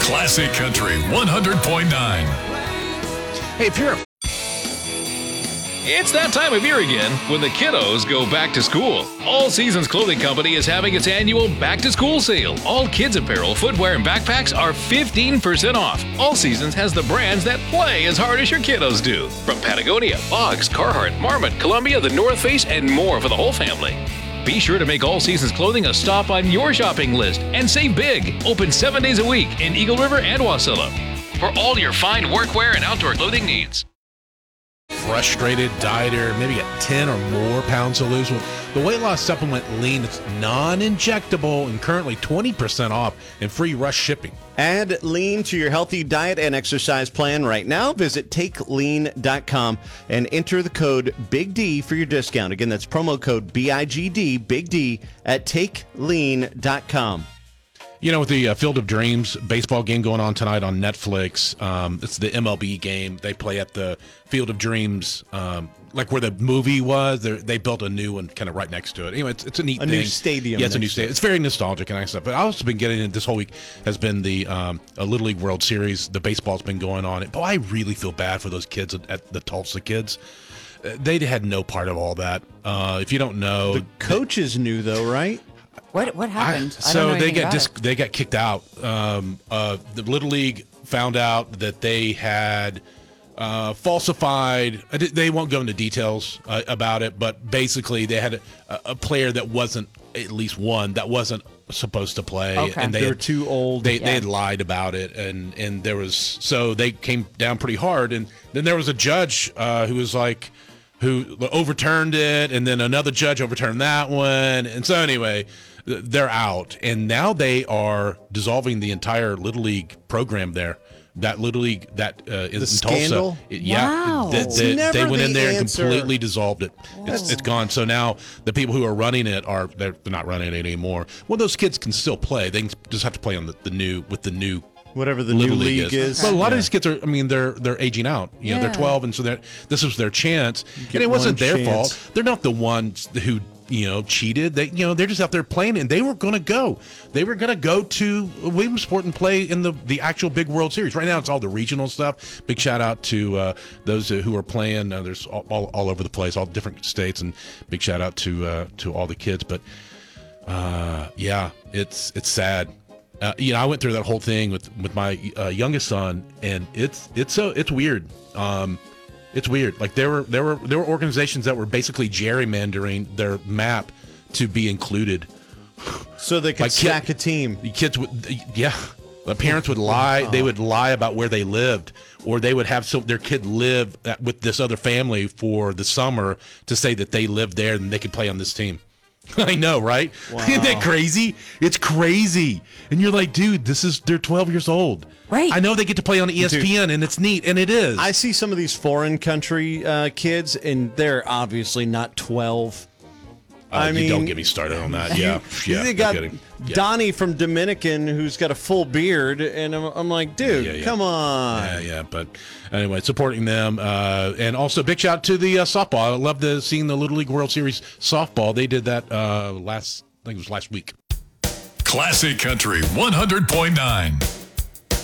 Classic Country 100.9. Hey, if you're It's that time of year again when the kiddos go back to school. All Seasons Clothing Company is having its annual back-to-school sale. All kids' apparel, footwear, and backpacks are 15% off. All Seasons has the brands that play as hard as your kiddos do. From Patagonia, Boggs, Carhartt, Marmot, Columbia, The North Face, and more for the whole family. Be sure to make All Seasons Clothing a stop on your shopping list and save big. Open 7 days a week in Eagle River and Wasilla for all your fine workwear and outdoor clothing needs. frustrated dieter, maybe got 10 or more pounds to lose, well, the weight loss supplement Lean is non-injectable and currently 20% off and free rush shipping. Add Lean to your healthy diet and exercise plan right now. Visit TakeLean.com and enter the code Big D for your discount. Again, that's promo code BIGD, Big D, at TakeLean.com. You know, with the Field of Dreams baseball game going on tonight on Netflix, it's the MLB game. They play at the Field of Dreams, like where the movie was. They built a new one kind of right next to it. Anyway, it's a neat thing. A new stadium. Yeah, it's a new stadium. It's very nostalgic and nice stuff. But I've also been getting it this whole week has been the Little League World Series. The baseball's been going on. Boy, I really feel bad for those kids at the Tulsa kids. They had no part of all that. If you don't know. The coaches knew, though, right? What happened? They got kicked out. The Little League found out that they had falsified. They won't go into details about it, but basically they had a player that wasn't, at least one that wasn't supposed to play, Okay. and They were too old. They had lied about it, and there was, so they came down pretty hard, and then there was a judge who overturned it, and then another judge overturned that one, and so anyway, they're out, and now they are dissolving the entire Little League program there. That Little League that is in scandal? Tulsa, Wow. they went in there and answer. completely dissolved it. It's gone. So now the people who are running it they're not running it anymore. Well, those kids can still play. They can just have to play on the new Whatever the Little new League league is. But a lot of these kids are, they're aging out. They're 12, and so this was their chance. And it wasn't their fault. They're not the ones who, cheated. They're just out there playing, and they were going to go. They were going to go to Williamsport and play in the actual big World Series. Right now, it's all the regional stuff. Big shout out to those who are playing. There's all over the place, all different states, and big shout out to all the kids. But it's sad. I went through that whole thing with my youngest son, and it's weird. It's weird. Like there were organizations that were basically gerrymandering their map to be included, So they could stack a team. The kids would, the parents would lie. They would lie about where they lived, or they would have their kid live with this other family for the summer to say that they lived there and they could play on this team. I know, right? Wow. Isn't that crazy? It's crazy. And you're like, dude, they're 12 years old. Right. I know they get to play on ESPN, and it's neat, and it is. I see some of these foreign country kids, and they're obviously not 12. You don't get me started on that. Yeah. They no got kidding. Yeah. Donnie from Dominican who's got a full beard, and I'm like, dude, come on. Yeah. But anyway, supporting them. And also, big shout out to the softball. I love seeing the Little League World Series softball. They did that I think it was last week. Classic Country 100.9.